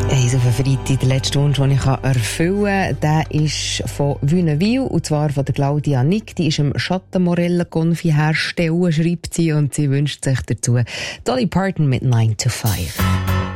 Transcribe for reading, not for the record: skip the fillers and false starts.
Auf den Freitag, der letzte Wunsch, den ich erfüllen kann, der ist von Wünnewil, und zwar von der Claudia Nick. Die ist im Schattenmorellen-Konfi herstellen, schreibt sie, und sie wünscht sich dazu Dolly Parton mit 9 to 5.